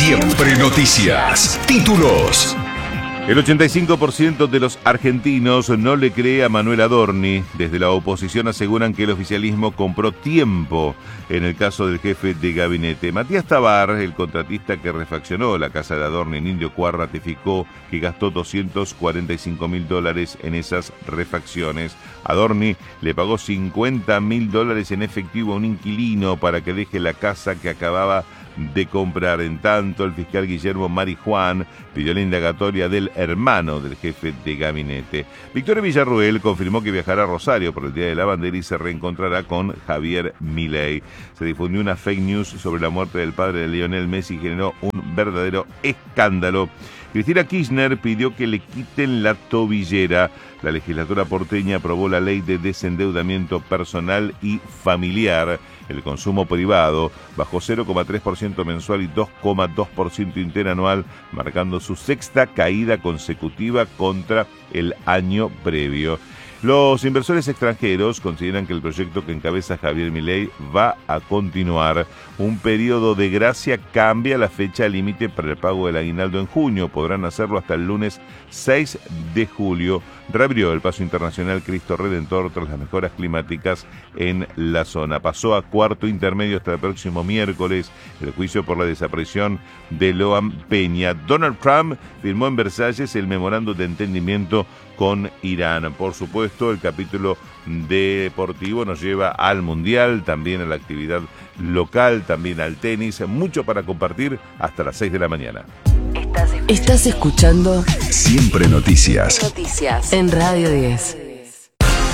Siempre Noticias. Títulos. El 85% de los argentinos no le cree a Manuel Adorni. Desde la oposición aseguran que el oficialismo compró tiempo en el caso del jefe de gabinete. Matías Tabar, el contratista que refaccionó la casa de Adorni en Indio Cuar, ratificó que gastó $245.000 en esas refacciones. Adorni le pagó $50.000 en efectivo a un inquilino para que deje la casa que acababa de comprar. En tanto, el fiscal Guillermo Marijuán pidió la indagatoria del hermano del jefe de gabinete. Victoria Villarruel confirmó que viajará a Rosario por el Día de la Bandera y se reencontrará con Javier Milei. Se difundió una fake news sobre la muerte del padre de Lionel Messi y generó un verdadero escándalo. Cristina Kirchner pidió que le quiten la tobillera. La legislatura porteña aprobó la ley de desendeudamiento personal y familiar. El consumo privado bajó 0,3% mensual y 2,2% interanual, marcando su sexta caída consecutiva contra el año previo. Los inversores extranjeros consideran que el proyecto que encabeza Javier Milei va a continuar. Un periodo de gracia cambia la fecha límite para el pago del aguinaldo en junio. Podrán hacerlo hasta el lunes 6 de julio. Reabrió el paso internacional Cristo Redentor tras las mejoras climáticas en la zona. Pasó a cuarto intermedio hasta el próximo miércoles el juicio por la desaparición de Loan Peña. Donald Trump firmó en Versalles el memorando de entendimiento con Irán. Por supuesto, el capítulo deportivo nos lleva al Mundial, también a la actividad local, también al tenis. Mucho para compartir hasta las 6 de la mañana. Estás escuchando Siempre Noticias. en Radio 10.